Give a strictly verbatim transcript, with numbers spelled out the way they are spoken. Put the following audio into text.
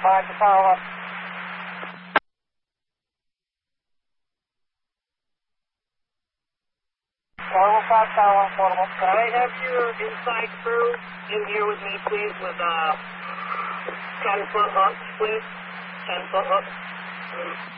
Roger, follow up. Tower five Tower, portable. Can I have your inside crew in here with me, please, with uh, ten foot hooks, please? ten foot hooks.